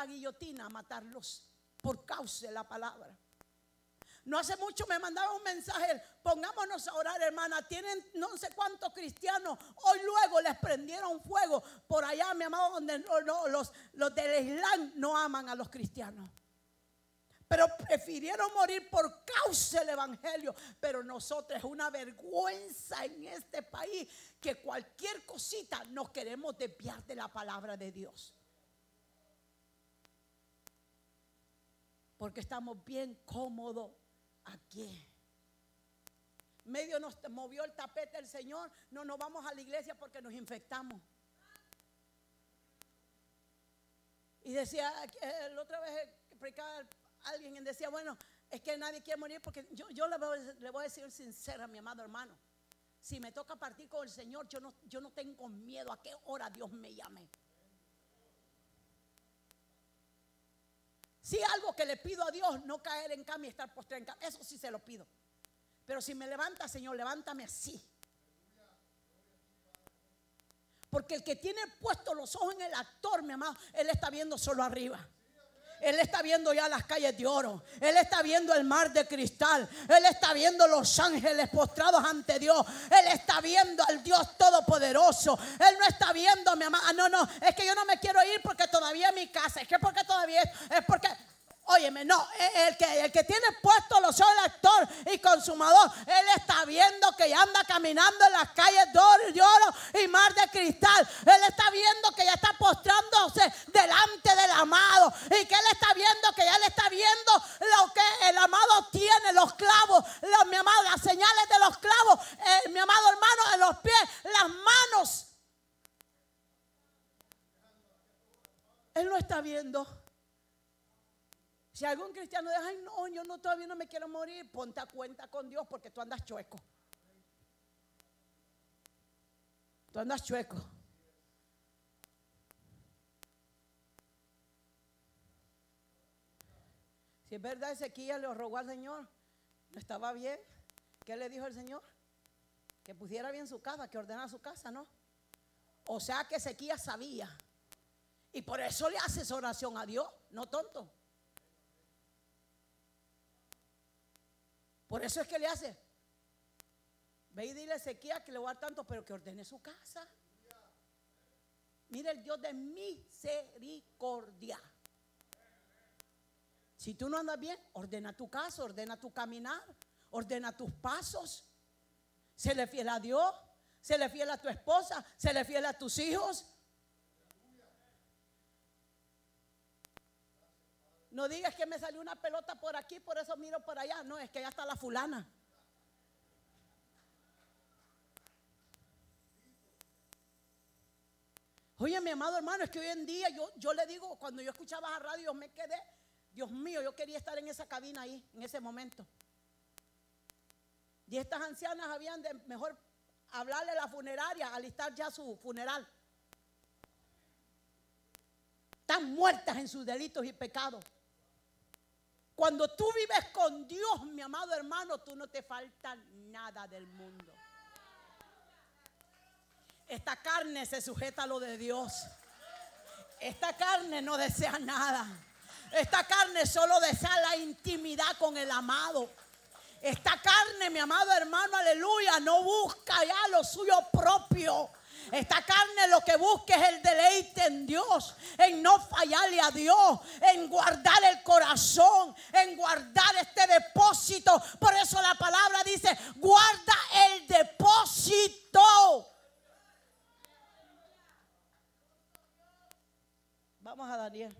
la guillotina a matarlos por causa de la palabra. No hace mucho me mandaron un mensaje: pongámonos a orar, hermana. Tienen no sé cuántos cristianos. Hoy luego les prendieron fuego por allá, mi amado, donde los del Islam no aman a los cristianos. Pero prefirieron morir por causa del evangelio. Pero nosotros, es una vergüenza en este país que cualquier cosita nos queremos desviar de la palabra de Dios. Porque estamos bien cómodos aquí. Medio nos movió el tapete el Señor. No nos vamos a la iglesia porque nos infectamos. Y decía, la otra vez predicaba alguien y decía, bueno, es que nadie quiere morir porque yo le voy a decir sincera, mi amado hermano. Si me toca partir con el Señor, yo no tengo miedo a qué hora Dios me llame. Si algo que le pido a Dios, no caer en cama y estar postrado en cama, eso sí se lo pido. Pero si me levanta, Señor, levántame así. Porque el que tiene puestos los ojos en el actor, mi amado, él está viendo solo arriba. Él está viendo ya las calles de oro. Él está viendo el mar de cristal. Él está viendo los ángeles postrados ante Dios. Él está viendo al Dios todopoderoso. Él no está viendo, mi amada. No, es que yo no me quiero ir porque todavía es mi casa. Es que porque todavía es porque... Óyeme, no, el que tiene puesto los ojos del actor y consumador, él está viendo que ya anda caminando en las calles de oro y mar de cristal. Él está viendo que ya está postrándose delante del amado y que él está viendo que ya le está viendo lo que el amado tiene, los clavos, mi amado, las señales de los clavos, mi amado hermano, en los pies, las manos. Él no está viendo. Si algún cristiano dice, ay no, yo no, todavía no me quiero morir, ponte a cuenta con Dios porque tú andas chueco. Tú andas chueco. Si es verdad, Ezequiel le rogó al Señor, no estaba bien. ¿Qué le dijo el Señor? Que pusiera bien su casa, que ordenara su casa, ¿no? O sea que Ezequiel sabía. Y por eso le hace esa oración a Dios, no tonto. Por eso es que le hace. Ve y dile a Ezequiel que le voy a dar tanto, pero que ordene su casa. Mira el Dios de misericordia. Si tú no andas bien, ordena tu casa, ordena tu caminar, ordena tus pasos. Séle fiel a Dios, séle fiel a tu esposa, séle fiel a tus hijos. No digas que me salió una pelota por aquí, por eso miro por allá. No, es que allá está la fulana. Oye, mi amado hermano, es que hoy en día yo le digo, cuando yo escuchaba la radio, me quedé, Dios mío, yo quería estar en esa cabina ahí, en ese momento. Y estas ancianas habían de mejor hablarle a la funeraria, alistar ya su funeral. Están muertas en sus delitos y pecados. Cuando tú vives con Dios, mi amado hermano, tú no te falta nada del mundo. Esta carne se sujeta a lo de Dios. Esta carne no desea nada. Esta carne solo desea la intimidad con el amado. Esta carne, mi amado hermano, aleluya, no busca ya lo suyo propio. Esta carne lo que busca es el deleite en Dios, en no fallarle a Dios, en guardar el corazón, en guardar este depósito. Por eso la palabra dice, guarda el depósito. Vamos a Daniel.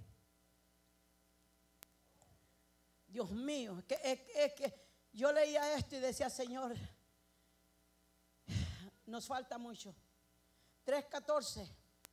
Dios mío, es que yo leía esto y decía, Señor, nos falta mucho. 3:14.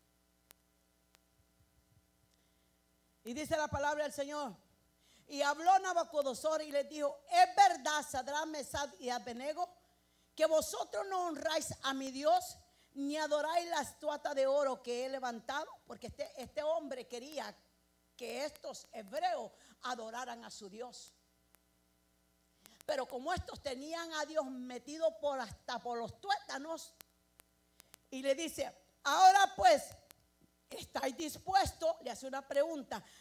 Y dice la palabra del Señor. Y habló Nabucodonosor y les dijo, es verdad, Sadrach, Mesach y Abednego, que vosotros no honráis a mi Dios, ni adoráis la estatua de oro que he levantado. Porque este hombre quería que estos hebreos adoraran a su Dios. Pero como estos tenían a Dios metido hasta por los tuétanos, y le dice, ahora pues, ¿estáis dispuestos? Le hace una pregunta,